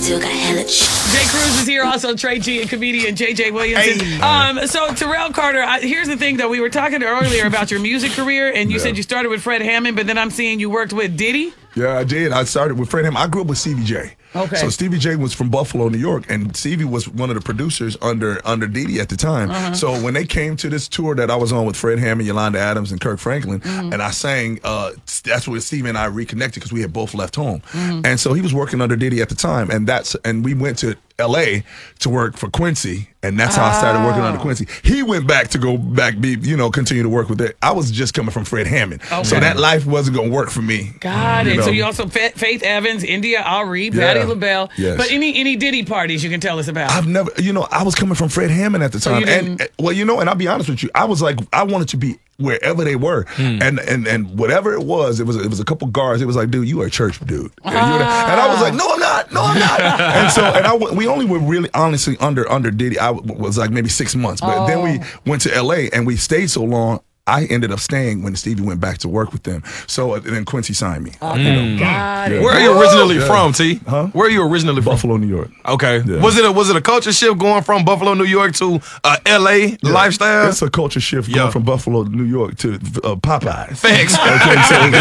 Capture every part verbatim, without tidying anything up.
still got hella ch- Jay Cruz is here, also Trey G and comedian J J Williamson. Hey. Um, so Terrell Carter, I, here's the thing though. We were talking earlier about your music career, and you Yeah. said you started with Fred Hammond, but then I'm seeing you worked with Diddy. Yeah, I did. I started with Fred Hammond. I grew up with Stevie J. Okay. So Stevie J was from Buffalo, New York, and Stevie was one of the producers under under Diddy at the time. Uh-huh. So when they came to this tour that I was on with Fred Hammond, Yolanda Adams, and Kirk Franklin, Mm-hmm. and I sang, uh, that's where Stevie and I reconnected because we had both left home. Mm-hmm. And so he was working under Diddy at the time, and that's and we went to L A to work for Quincy, and that's how I started working under Quincy. He went back to go back, be you know, continue to work with it. I was just coming from Fred Hammond, Okay. so that life wasn't gonna work for me. Got You it. know? So you also Fa- Faith Evans, India Ari, Yeah. Patti LaBelle. Yes. But any any Diddy parties you can tell us about? I've never, you know, I was coming from Fred Hammond at the So time, you and didn't- uh, well, you know, and I'll be honest with you, I was like, I wanted to be wherever they were, and and and whatever it was, it was it was a couple guards. It was like, dude, you are a church dude, and, you were- and I was like, no, I'm not, no, I'm not. and so, and I w- we only were really honestly under under Diddy. I w- was like maybe six months, but then we went to L A and we stayed so long. I ended up staying when Stevie went back to work with them. So uh, then Quincy signed me. Got Yeah. it. Where are you originally Yeah. from, T? Huh? Where are you originally from? Buffalo, New York. Okay. Yeah. Was it a was it a culture shift going from Buffalo, New York to uh, L A Yeah. lifestyle? It's a culture shift Yeah. going from Buffalo, New York to uh, Popeyes. Thanks. Okay, so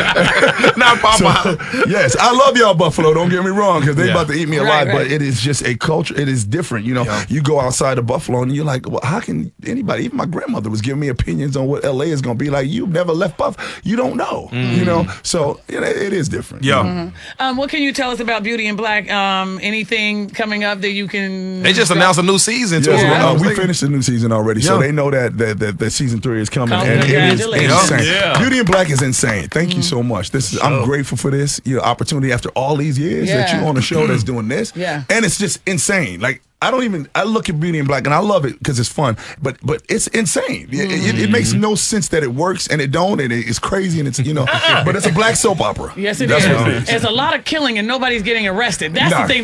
Not Popeye. So, yes, I love y'all, Buffalo. Don't get me wrong, because they Yeah. about to eat me Right, alive. right. But it is just a culture. It is different. You know, Yeah. you go outside of Buffalo and you're like, well, how can anybody? Even my grandmother was giving me opinions on what L A is going to be like. You've never left Buff. You don't know. You know, so you know, it is different. Yeah. Um, what can you tell us about Beauty in Black? Um, anything coming up that you can? They just announced a new season too. Yeah, so Yeah. uh, I was we thinking- finished the new season already, so Yeah. they know that that, that that season three is coming, Come- and it is Congratulations. insane. Yeah. Beauty in Black is insane. Thank you so much. This is I'm grateful for this you know, opportunity after all these years that Yeah. you're on a show that's doing this. Yeah. And it's just insane. Like I don't even I look at Beauty in Black and I love it because it's fun, but but it's insane. It, it, it makes no sense that it works and it don't, and it, it's crazy and it's you know, but it's a black soap opera. Yes, it That's is. what it is. It's a lot of killing and nobody's getting arrested. That's Nah. the thing